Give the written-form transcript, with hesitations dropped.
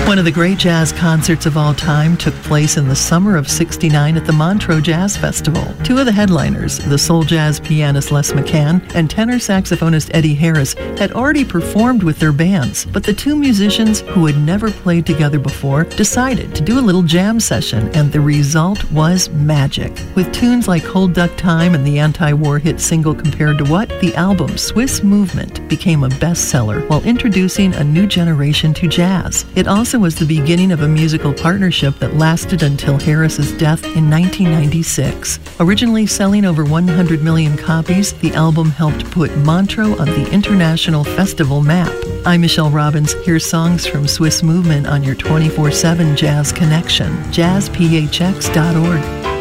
One of the great jazz concerts of all time took place in the summer of '69 at the Montreux Jazz Festival. Two of the headliners, the soul jazz pianist Les McCann and tenor saxophonist Eddie Harris, had already performed with their bands, but the two musicians, who had never played together before, decided to do a little jam session, and the result was magic. With tunes like Hold Duck Time and the anti-war hit Single Compared to What, the album Swiss Movement became a bestseller while introducing a new generation to jazz. It also was the beginning of a musical partnership that lasted until Harris's death in 1996. Originally selling over 100 million copies, the album helped put Montreux on the international festival map. I'm Michelle Robbins. Here's songs from Swiss Movement on your 24/7 Jazz Connection. jazzphx.org.